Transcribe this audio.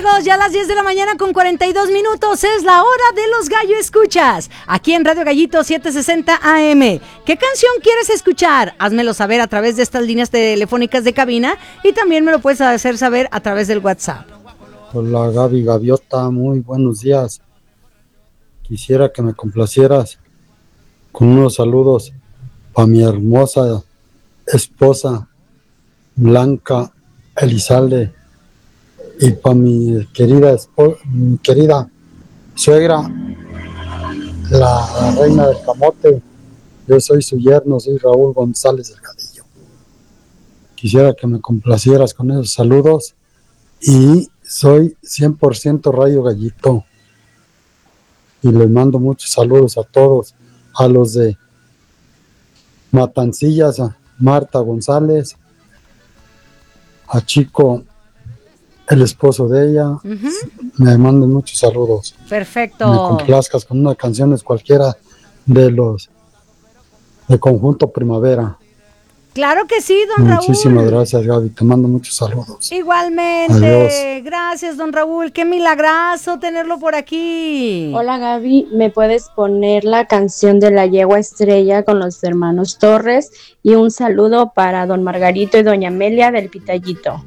amigos, ya a las 10 de la mañana con 42 minutos es la hora de los Gallo Escuchas, aquí en Radio Gallito 760 AM. ¿Qué canción quieres escuchar? Házmelo saber a través de estas líneas telefónicas de cabina y también me lo puedes hacer saber a través del WhatsApp. Hola Gaby Gaviota, muy buenos días. Quisiera que me complacieras con unos saludos para mi hermosa esposa Blanca Elizalde y para mi querida suegra, la reina del camote. Yo soy su yerno, soy Raúl González Delgadillo. Quisiera que me complacieras con esos saludos y soy 100% Rayo Gallito. Y les mando muchos saludos a todos, a los de Matancillas, a Marta González, a Chico, el esposo de ella. Me mandan muchos saludos. Perfecto. Me complazcas con unas canciones cualquiera de los de Conjunto Primavera. Claro que sí, don Raúl. Muchísimas gracias, Gaby. Te mando muchos saludos. Igualmente. Adiós. Gracias, don Raúl. Qué milagrazo tenerlo por aquí. Hola, Gaby. ¿Me puedes poner la canción de La Yegua Estrella con los hermanos Torres? Y un saludo para don Margarito y doña Amelia del Pitallito.